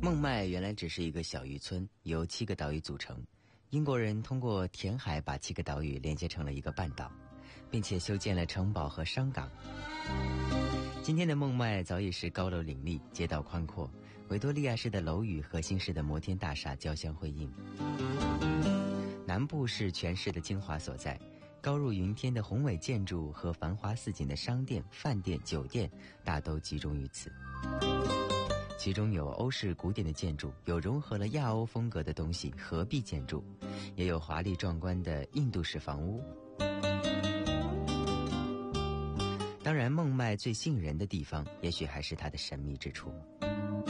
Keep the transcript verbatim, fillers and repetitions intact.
孟买原来只是一个小渔村，由七个岛屿组成。英国人通过填海把七个岛屿连接成了一个半岛，并且修建了城堡和商港。今天的孟买早已是高楼林立，街道宽阔，维多利亚式的楼宇和新式的摩天大厦交相辉映。南部是全市的精华所在，高入云天的宏伟建筑和繁华似锦的商店、饭店、酒店大都集中于此。其中有欧式古典的建筑，有融合了亚欧风格的东西，合璧建筑，也有华丽壮观的印度式房屋。当然，孟买最吸引人的地方，也许还是它的神秘之处。